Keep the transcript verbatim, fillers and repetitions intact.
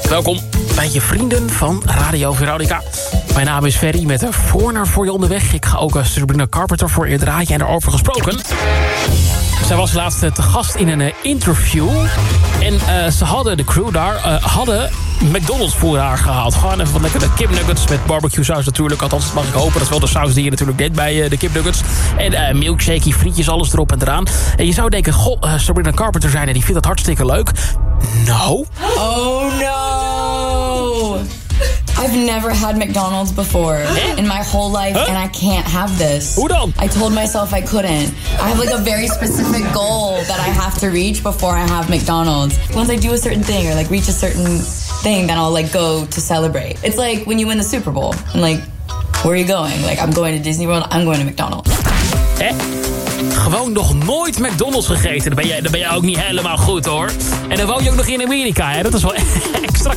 Welkom bij je vrienden van Radio Veronica. Mijn naam is Ferry met een voornaar voor je onderweg. Ik ga ook uh, Sabrina Carpenter voor je draaien en erover gesproken. Zij was laatst uh, te gast in een uh, interview. En uh, ze hadden, de crew daar, uh, hadden McDonald's voor haar gehaald. Gewoon even wat lekkere kipnuggets met barbecue saus natuurlijk. Althans, dat mag ik hopen. Dat is wel de saus die je natuurlijk deed bij uh, de kipnuggets. En uh, milkshake, frietjes, alles erop en eraan. En je zou denken, goh, uh, Sabrina Carpenter zijn en die vindt dat hartstikke leuk. No. Oh no. I've never had McDonald's before in my whole life, huh? And I can't have this. Hoe dan? I told myself I couldn't. I have like a very specific goal that I have to reach before I have McDonald's. Once I do a certain thing or like reach a certain thing, then I'll like go to celebrate. It's like when you win the Super Bowl and like, where are you going? Like, I'm going to Disney World, I'm going to McDonald's. Hè? Gewoon nog nooit McDonald's gegeten. Dan ben je, dan ben je ook niet helemaal goed, hoor. En dan woon je ook nog in Amerika, hè? Dat is wel extra